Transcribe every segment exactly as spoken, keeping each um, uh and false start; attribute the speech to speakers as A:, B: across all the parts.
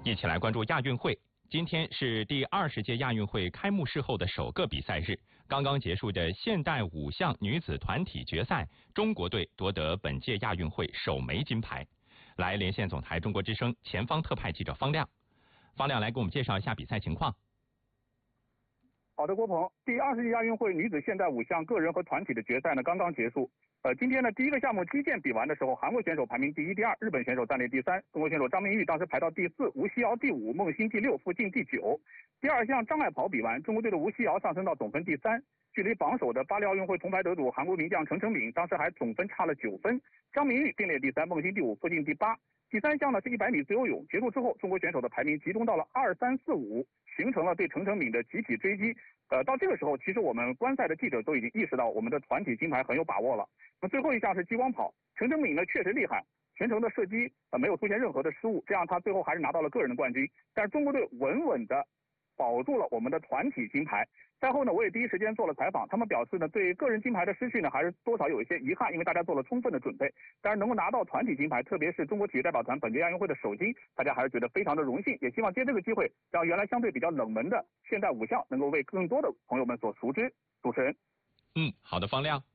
A: 一起来关注亚运会。今天是第二十届亚运会开幕式后的首个比赛日，刚刚结束的现代五项女子团体决赛，中国队夺得本届亚运会首枚金牌。来连线总台中国之声前方特派记者方亮，方亮来给我们介绍一下比赛情况。
B: 好的，郭鹏，第二十届亚运会女子现代五项个人和团体的决赛呢刚刚结束。呃，今天呢第一个项目击剑比完的时候，韩国选手排名第一、第二，日本选手暂列第三，中国选手张明玉当时排到第四，吴曦瑶第五，孟欣第六，傅静第九。第二项障碍跑比完，中国队的吴曦瑶上升到总分第三，距离榜首的巴黎奥运会铜牌得主韩国名将陈成敏当时还总分差了九分，张明玉并列第三，孟欣第五，傅静第八。第三项呢是一百米自由泳，结束之后，中国选手的排名集中到了二三四五，形成了对陈成敏的集体追击。呃，到这个时候，其实我们观赛的记者都已经意识到我们的团体金牌很有把握了。那最后一项是激光跑，陈成敏呢确实厉害，全程的射击呃没有出现任何的失误，这样他最后还是拿到了个人的冠军。但是中国队稳稳的保住了我们的团体金牌。赛后呢，我也第一时间做了采访，他们表示呢，对个人金牌的失去呢，还是多少有一些遗憾，因为大家做了充分的准备。但是能够拿到团体金牌，特别是中国体育代表团本届亚运会的首金，大家还是觉得非常的荣幸，也希望借这个机会，让原来相对比较冷门的现代五项能够为更多的朋友们所熟知。主持人，
A: 嗯，好的，方亮。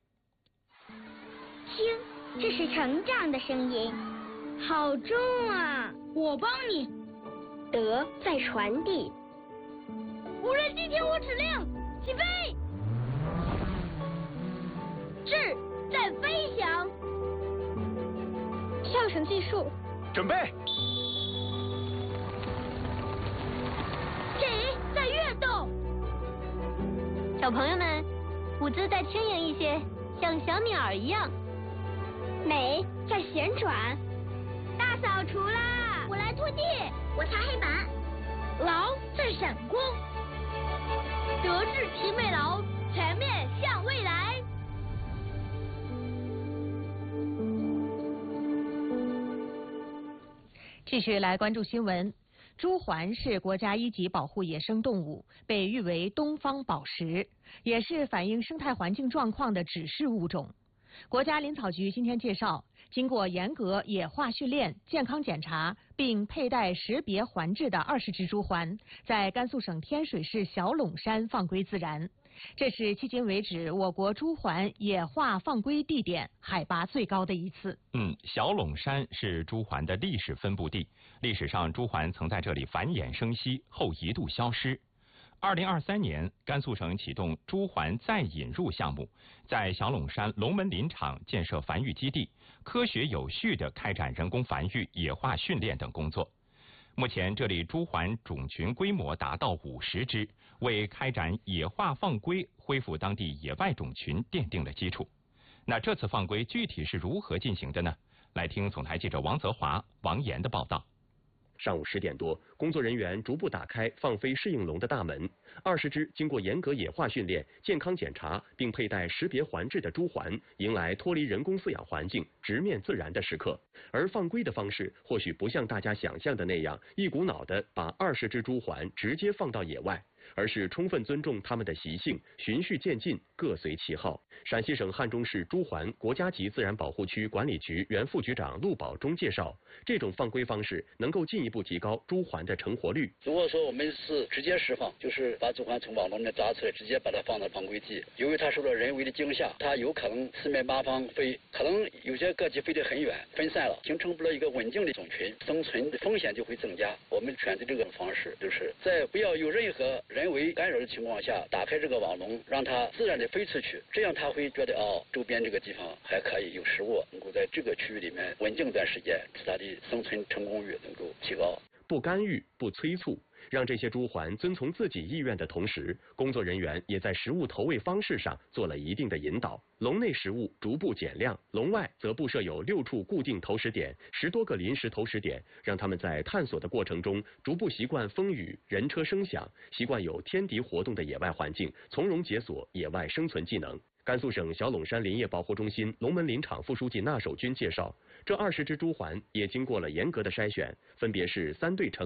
C: 听，这是成长的声音，好重啊！我帮你。德在传递。无人机听我指令，起飞！智在飞翔。象神技术，
A: 准备。
C: 体在跃动。小朋友们，舞姿再轻盈一些，像小鸟一样。美在旋转。大扫除啦！我来拖地，我擦黑板。劳在闪光。德智体美劳，全面向未来。
D: 继续来关注新闻。朱鹮是国家一级保护野生动物，被誉为东方宝石，也是反映生态环境状况的指示物种。国家林草局今天介绍，经过严格野化训练、健康检查，并佩戴识别环质的二十只朱鹮，在甘肃省天水市小陇山放归自然。这是迄今为止我国朱鹮野化放归地点海拔最高的一次。
A: 嗯，小陇山是朱鹮的历史分布地，历史上朱鹮曾在这里繁衍生息，后一度消失。二零二三年，甘肃省启动朱鹮再引入项目，在小陇山龙门林场建设繁育基地，科学有序地开展人工繁育、野化训练等工作。目前，这里朱鹮种群规模达到五十只，为开展野化放归、恢复当地野外种群奠定了基础。那这次放归具体是如何进行的呢？来听总台记者王泽华、王岩的报道。
E: 上午十点多，工作人员逐步打开放飞适应笼的大门。二十只经过严格野化训练、健康检查，并佩戴识别环质的朱鹮，迎来脱离人工饲养环境、直面自然的时刻。而放归的方式，或许不像大家想象的那样，一股脑的把二十只朱鹮直接放到野外，而是充分尊重它们的习性，循序渐进，各随其好。陕西省汉中市朱鹮国家级自然保护区管理局原副局长陆宝忠介绍，这种放归方式能够进一步提高朱鹮的成活率。
F: 如果说我们是直接释放，就是把朱鹮从网笼里面抓出来，直接把它放到放归地，由于它受到人为的惊吓，它有可能四面八方飞，可能有些个体飞得很远，分散了，形成不了一个稳定的种群，生存的风险就会增加。我们选择这种方式，就是在不要有任何人为干扰的情况下，打开这个网笼，让它自然的飞出去，这样它会觉得哦，周边这个地方还可以有食物，能够在这个区域里面稳定一段时间，使它的生存成功率能够提高。
E: 不干预，不催促，让这些朱鹮遵从自己意愿的同时，工作人员也在食物投喂方式上做了一定的引导。笼内食物逐步减量，笼外则布设有六处固定投食点、十多个临时投食点，让他们在探索的过程中逐步习惯风雨、人车声响，习惯有天敌活动的野外环境，从容解锁野外生存技能。甘肃省小陇山林业保护中心龙门林场副书记纳守军介绍，这二十只朱鹮也经过了严格的筛选，分别是三对成鸟、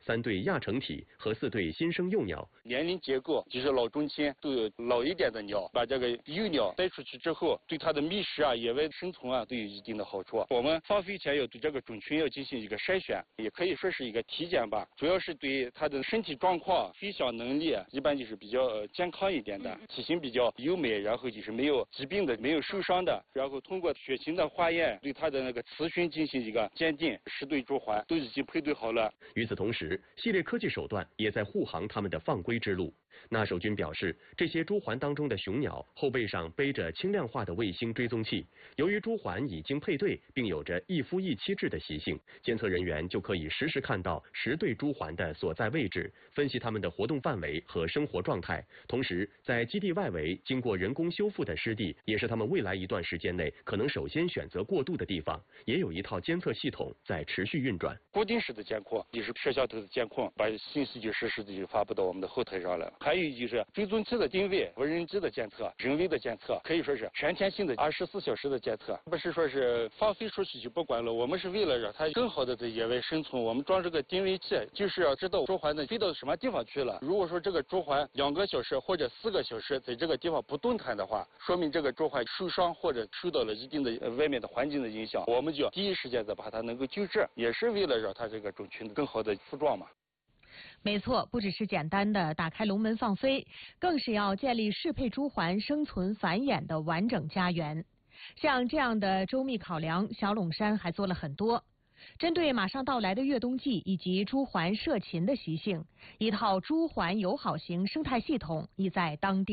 E: 三对亚成体和四对新生幼鸟。
G: 年龄结构就是老中青都有老一点的鸟，把这个幼鸟带出去之后，对它的觅食啊、野外生存啊都有一定的好处。我们放飞前要对这个种群要进行一个筛选，也可以说是一个体检吧，主要是对它的身体状况、飞翔能力，一般就是比较呃健康一点的，体型比较优美，然后就是没有疾病的、没有受伤的，然后通过血型的化验对它的那个雌雄进行一个鉴定，十对朱鹮都已经配对好了。
E: 与此同时，系列科技手段也在护航他们的放归之路。那守军表示，这些朱鹮当中的雄鸟后背上背着轻量化的卫星追踪器，由于朱鹮已经配对，并有着一夫一妻制的习性，监测人员就可以实时看到十对朱鹮的所在位置，分析它们的活动范围和生活状态。同时，在基地外围经过人工修复的湿地，也是他们未来一段时间内可能首先选择过渡的地方，也有一套监测系统在持续运转。
G: 固定式的监控就是摄像头的监控，把信息就实时的就发布到我们的后台上了。还有就是追踪器的定位、无人机的监测、人为的监测，可以说是全天性的二十四小时的监测，不是说是放飞出去就不管了。我们是为了让它更好的在野外生存，我们装这个定位器，就是要知道朱鹮呢飞到什么地方去了。如果说这个朱鹮两个小时或者四个小时在这个地方不动弹的话，说明这个朱鹮受伤或者受到了一定的外面的环境的影响，我们就要第一时间的把它能够救治，也是为了让它这个种群更好的复壮嘛。
D: 没错，不只是简单的打开笼门放飞，更是要建立适配朱鹮生存繁衍的完整家园。像这样的周密考量，小陇山还做了很多。针对马上到来的越冬季以及朱鹮涉禽的习性，一套朱鹮友好型生态系统已在当地